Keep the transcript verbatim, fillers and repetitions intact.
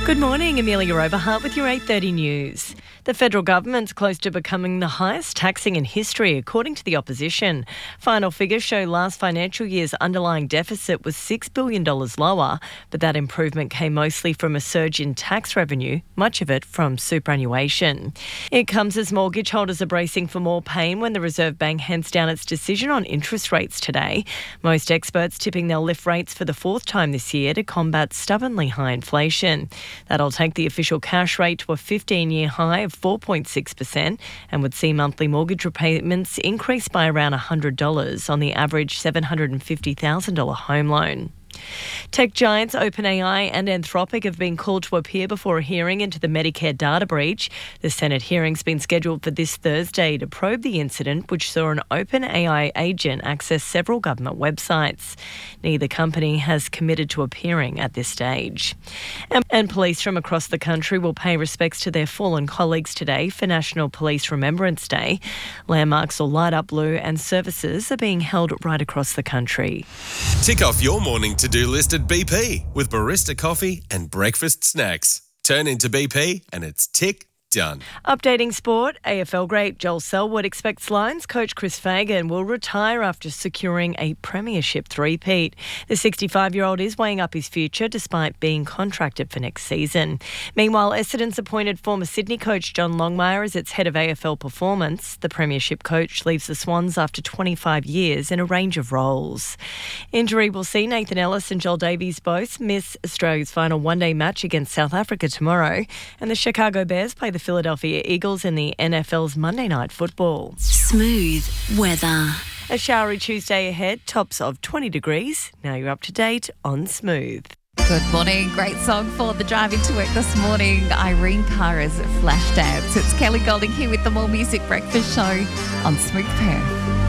Good morning, Amelia Overhart with your eight thirty news. The federal government's close to becoming the highest taxing in history, according to the opposition. Final figures show last financial year's underlying deficit was six billion dollars lower, but that improvement came mostly from a surge in tax revenue, much of it from superannuation. It comes as mortgage holders are bracing for more pain when the Reserve Bank hands down its decision on interest rates today. Most experts tipping they'll lift rates for the fourth time this year to combat stubbornly high inflation. That'll take the official cash rate to a fifteen-year high of four point six percent and would see monthly mortgage repayments increase by around one hundred dollars on the average seven hundred fifty thousand dollars home loan. Tech giants OpenAI and Anthropic have been called to appear before a hearing into the Medicare data breach. The Senate hearing's been scheduled for this Thursday to probe the incident, which saw an OpenAI agent access several government websites. Neither company has committed to appearing at this stage. And, and police from across the country will pay respects to their fallen colleagues today for National Police Remembrance Day. Landmarks will light up blue and services are being held right across the country. Tick off your morning to-do list at B P with barista coffee and breakfast snacks. Turn into B P and it's tick done. Updating sport, A F L great Joel Selwood expects Lions coach Chris Fagan will retire after securing a premiership three-peat. The sixty-five-year-old is weighing up his future despite being contracted for next season. Meanwhile, Essendon's appointed former Sydney coach John Longmire as its head of A F L performance. The premiership coach leaves the Swans after twenty-five years in a range of roles. Injury will see Nathan Ellis and Joel Davies both miss Australia's final one-day match against South Africa tomorrow, and the Chicago Bears play the Philadelphia Eagles in the N F L's Monday Night Football. Smooth weather. A showery Tuesday ahead, tops of twenty degrees. Now you're up to date on Smooth. Good morning. Great song for the drive into work this morning. Irene Cara's Flashdance. It's Kelly Golding here with the More Music Breakfast Show on Smooth Pair.